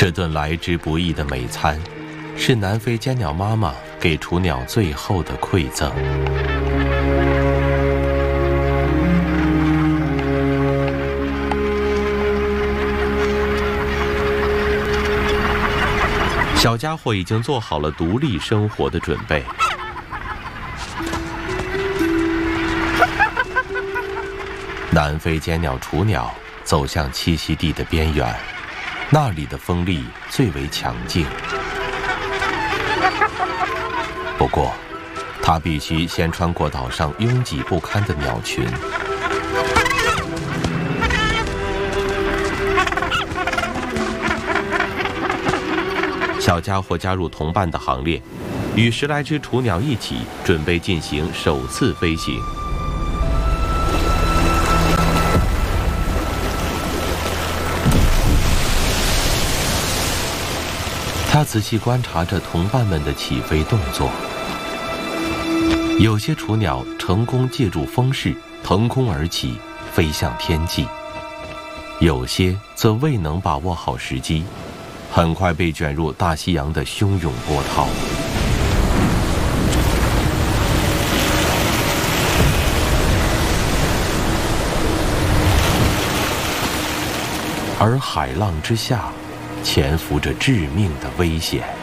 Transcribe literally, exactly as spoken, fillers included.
这顿来之不易的美餐，是南非尖鸟妈妈给雏鸟最后的馈赠。小家伙已经做好了独立生活的准备。南非尖鸟雏鸟走向栖息地的边缘，那里的风力最为强劲。不过，它必须先穿过岛上拥挤不堪的鸟群。小家伙加入同伴的行列，与十来只雏鸟一起准备进行首次飞行。他仔细观察着同伴们的起飞动作，有些雏鸟成功借助风势腾空而起，飞向天际；有些则未能把握好时机，很快被卷入大西洋的汹涌波涛。而海浪之下，潜伏着致命的危险。